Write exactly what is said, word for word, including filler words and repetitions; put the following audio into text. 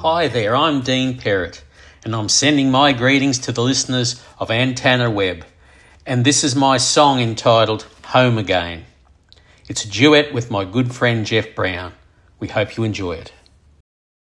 Hi there, I'm Dean Perrott, and I'm sending my greetings to the listeners of Antenna Web, and this is my song entitled Home Again. It's a duet with my good friend Jeff Brown. We hope you enjoy it.